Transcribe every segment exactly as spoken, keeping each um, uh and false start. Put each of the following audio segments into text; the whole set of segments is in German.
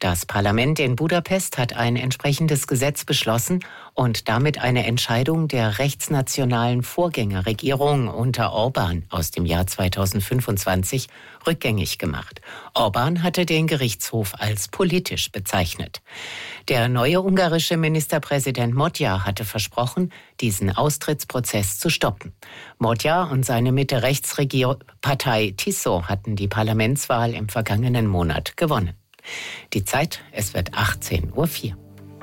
Das Parlament in Budapest hat ein entsprechendes Gesetz beschlossen und damit eine Entscheidung der rechtsnationalen Vorgängerregierung unter Orbán aus dem Jahr zweitausendfünfundzwanzig rückgängig gemacht. Orbán hatte den Gerichtshof als politisch bezeichnet. Der neue ungarische Ministerpräsident Magyar hatte versprochen, diesen Austrittsprozess zu stoppen. Magyar und seine Mitte-Rechts-Partei Tiso hatten die Parlamentswahl im vergangenen Monat gewonnen. Die Zeit, es wird achtzehn Uhr vier.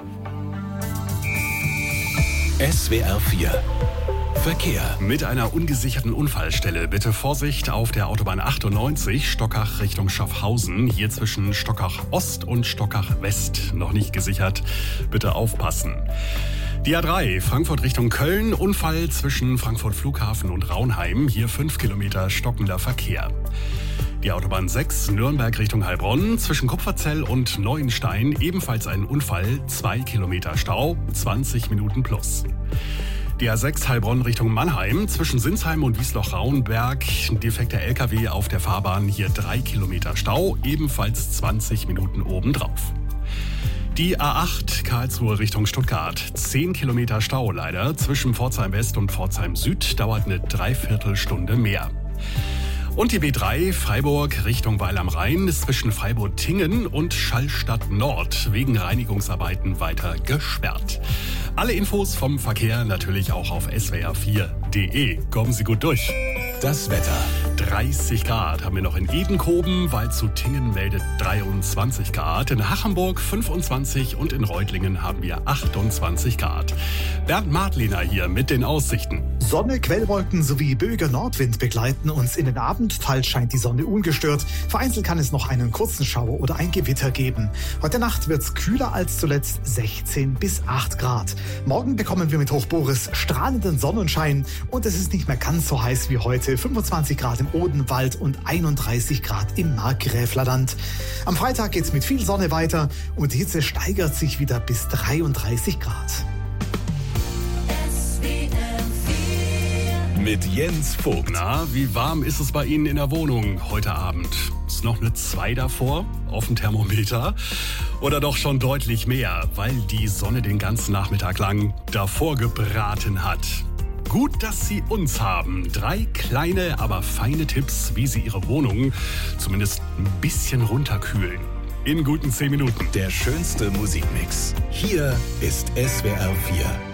S W R vier Verkehr. Mit einer ungesicherten Unfallstelle. Bitte Vorsicht auf der Autobahn achtundneunzig, Stockach Richtung Schaffhausen. Hier zwischen Stockach Ost und Stockach West. Noch nicht gesichert. Bitte aufpassen. Die A drei, Frankfurt Richtung Köln. Unfall zwischen Frankfurt Flughafen und Raunheim. Hier fünf Kilometer stockender Verkehr. Die Autobahn sechs, Nürnberg Richtung Heilbronn. Zwischen Kupferzell und Neuenstein ebenfalls ein Unfall. zwei Kilometer Stau, zwanzig Minuten plus. Die A sechs Heilbronn Richtung Mannheim. Zwischen Sinsheim und Wiesloch-Rauenberg. Defekter L K W auf der Fahrbahn. Hier drei Kilometer Stau, ebenfalls zwanzig Minuten obendrauf. Die A acht Karlsruhe Richtung Stuttgart. zehn Kilometer Stau leider. Zwischen Pforzheim West und Pforzheim Süd dauert eine Dreiviertelstunde mehr. Und die B drei Freiburg Richtung Weil am Rhein ist zwischen Freiburg-Tingen und Schallstadt Nord wegen Reinigungsarbeiten weiter gesperrt. Alle Infos vom Verkehr natürlich auch auf S W R vier punkt de. Kommen Sie gut durch. Das Wetter. dreißig Grad haben wir noch in Edenkoben, weil zu Tingen meldet dreiundzwanzig Grad, in Hachenburg fünfundzwanzig und in Reutlingen haben wir achtundzwanzig Grad. Bernd Martliner hier mit den Aussichten. Sonne, Quellwolken sowie böiger Nordwind begleiten uns in den Abend. Teils scheint die Sonne ungestört. Vereinzelt kann es noch einen kurzen Schauer oder ein Gewitter geben. Heute Nacht wird es kühler als zuletzt, sechzehn bis acht Grad. Morgen bekommen wir mit Hoch Boris strahlenden Sonnenschein und es ist nicht mehr ganz so heiß wie heute. fünfundzwanzig Grad im Odenwald und einunddreißig Grad im Markgräflerland. Am Freitag geht es mit viel Sonne weiter und die Hitze steigert sich wieder bis dreiunddreißig Grad. Mit Jens Vogt. Na, wie warm ist es bei Ihnen in der Wohnung heute Abend? Ist noch eine zwei davor auf dem Thermometer? Oder doch schon deutlich mehr, weil die Sonne den ganzen Nachmittag lang davor gebraten hat? Gut, dass Sie uns haben. Drei kleine, aber feine Tipps, wie Sie Ihre Wohnung zumindest ein bisschen runterkühlen. In guten zehn Minuten. Der schönste Musikmix. Hier ist S W R vier.